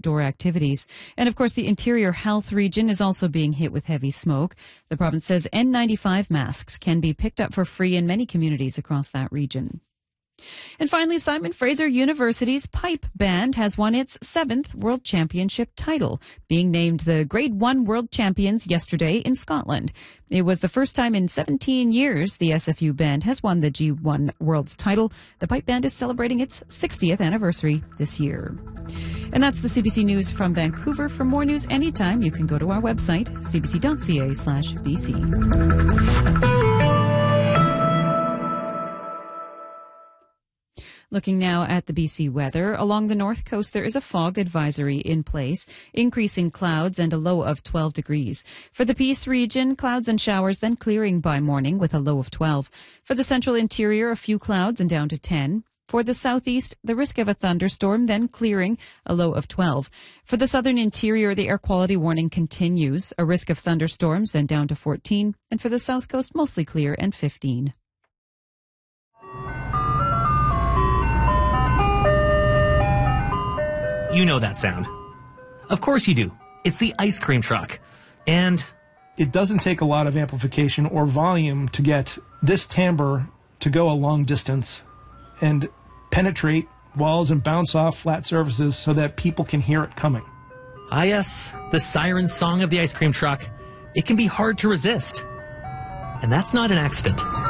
outdoor activities. And of course, the Interior Health region is also being hit with heavy smoke. The province says N95 masks can be picked up for free in many communities across that region. And finally, Simon Fraser University's pipe band has won its 7th World Championship title, being named the Grade 1 World Champions yesterday in Scotland. It was the first time in 17 years the SFU band has won the G1 World's title. The pipe band is celebrating its 60th anniversary this year. And that's the CBC News from Vancouver. For more news anytime, you can go to our website, cbc.ca/BC. Looking now at the BC weather. Along the north coast, there is a fog advisory in place, increasing clouds and a low of 12 degrees. For the Peace region, clouds and showers, then clearing by morning with a low of 12. For the central interior, a few clouds and down to 10. For the southeast, the risk of a thunderstorm, then clearing, a low of 12. For the southern interior, the air quality warning continues, a risk of thunderstorms and down to 14. And for the south coast, mostly clear and 15. You know that sound. Of course you do. It's the ice cream truck. And it doesn't take a lot of amplification or volume to get this timbre to go a long distance and penetrate walls and bounce off flat surfaces so that people can hear it coming. Ah yes, the siren song of the ice cream truck. It can be hard to resist. And that's not an accident.